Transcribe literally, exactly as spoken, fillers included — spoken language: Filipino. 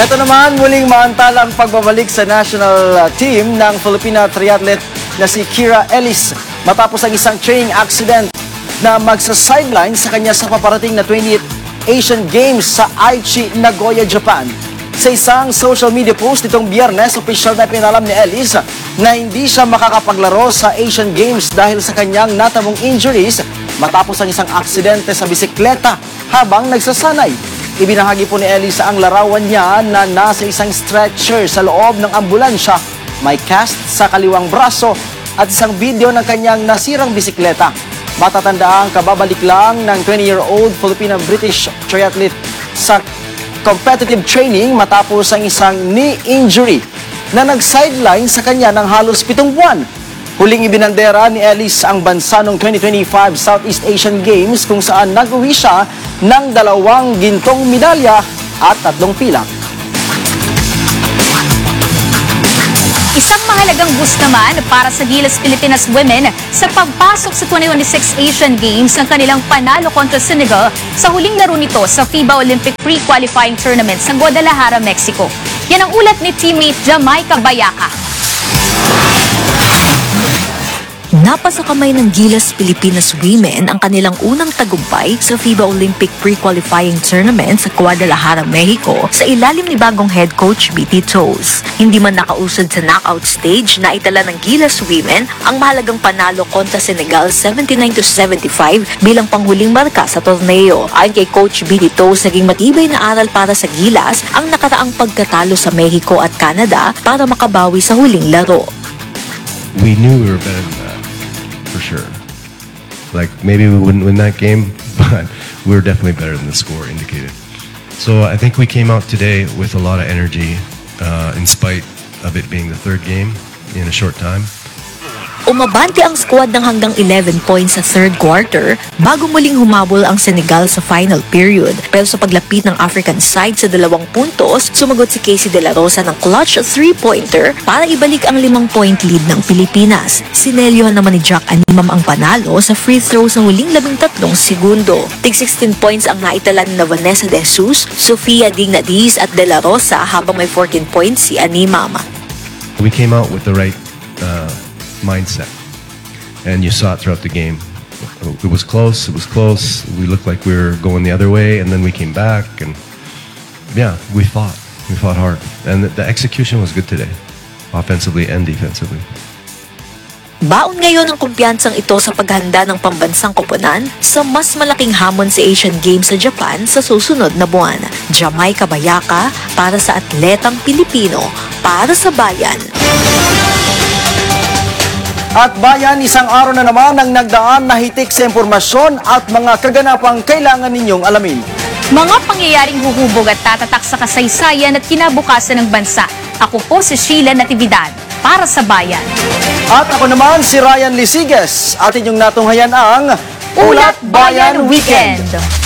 Ito naman, muling maantalang pagbabalik sa national team ng Filipina triathlete na si Kira Ellis matapos ang isang training accident na magsa-sideline sa kanya sa paparating na twentieth Asian Games sa Aichi, Nagoya, Japan. Sa isang social media post nitong Biyernes, opisyal na pinalam ni Ellis na hindi siya makakapaglaro sa Asian Games dahil sa kanyang natamong injuries matapos ang isang aksidente sa bisikleta habang nagsasanay. Ibinahagi po ni Ellis ang larawan niya na nasa isang stretcher sa loob ng ambulansya, may cast sa kaliwang braso at isang video ng kanyang nasirang bisikleta. Matatanda ang kababalik lang ng twenty-year-old Filipino-British triathlete sa competitive training matapos ang isang knee injury na nag-sideline sa kanya ng halos pitong buwan. Huling ibinandera ni Ellis ang bansa noong twenty twenty-five Southeast Asian Games kung saan nag-uwi siya ng dalawang gintong medalya at tatlong pilak. Isang mahalagang boost naman para sa Gilas Pilipinas Women sa pagpasok sa twenty twenty-six Asian Games ang kanilang panalo kontra Senegal sa huling laro nito sa FIBA Olympic Pre-Qualifying Tournament sa Guadalajara, Mexico. Yan ang ulat ni teammate Jamaica Bayaca. Napasa kamay ng Gilas Pilipinas Women ang kanilang unang tagumpay sa FIBA Olympic Pre-Qualifying Tournament sa Guadalajara, Mexico sa ilalim ni bagong head coach B T Toes. Hindi man nakausad sa knockout stage na itala ng Gilas Women ang mahalagang panalo kontra Senegal seventy-nine to seventy-five bilang panghuling marka sa torneo. Ayon kay coach B T Toes, naging matibay na aral para sa Gilas ang nakaraang pagkatalo sa Mexico at Canada para makabawi sa huling laro. We knew we were better than that, for sure. Like, maybe we wouldn't win that game, but we were definitely better than the score indicated. So I think we came out today with a lot of energy, uh, in spite of it being the third game in a short time. Umabante ang squad ng hanggang eleven points sa third quarter bago muling humabol ang Senegal sa final period. Pero sa paglapit ng African side sa dalawang puntos, sumagot si Casey De La Rosa ng clutch three-pointer para ibalik ang limang point lead ng Pilipinas. Sinelyohan naman ni Jack Animam ang panalo sa free throw sa huling labing tatlong segundo. Tig sixteen points ang naitala ni Vanessa De Jesus, Sofia Dignadis at De La Rosa habang may fourteen points si Animam. We came out with the right uh, mindset, and you saw it throughout the game. It was close, it was close, we looked like we were going the other way, and then we came back, and yeah, we fought, we fought hard, and the, the execution was good today, offensively and defensively. Baon ngayon ang kumpiyansang ito sa paghanda ng pambansang koponan sa mas malaking hamon sa Asian Games sa Japan sa susunod na buwan. Jamaica Bayaca para sa atletang Pilipino, para sa bayan. At bayan, isang araw na naman ang nagdaan na hitik sa impormasyon at mga kaganapang kailangan ninyong alamin. Mga pangyayaring huhubog at tatatak sa kasaysayan at kinabukasan ng bansa. Ako po si Sheila Natividad, para sa bayan. At ako naman si Ryan Lisiges, at inyong natunghayan ang Ulat Bayan Weekend.